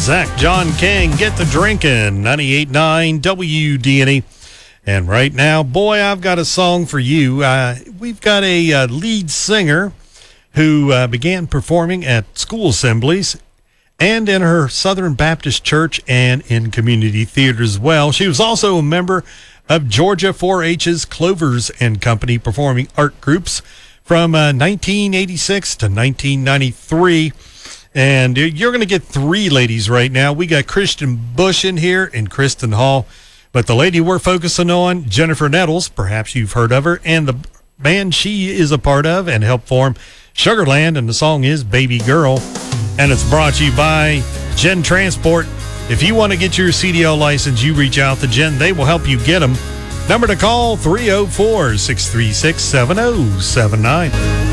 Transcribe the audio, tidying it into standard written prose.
Zach John King, Get the Drinkin', 98.9 WDNE. And right now, boy, I've got a song for you. We've got a lead singer who began performing at school assemblies and in her Southern Baptist Church and in community theater as well. She was also a member of Georgia 4-H's Clovers and Company performing art groups from 1986 to 1993. And you're going to get three ladies right now. We got Christian Bush in here and Kristen Hall. But the lady we're focusing on, Jennifer Nettles, perhaps you've heard of her, and the band she is a part of and helped form, Sugarland, and the song is Baby Girl. And it's brought to you by Gen Transport. If you want to get your CDL license, you reach out to Gen. They will help you get them. Number to call, 304-636-7079.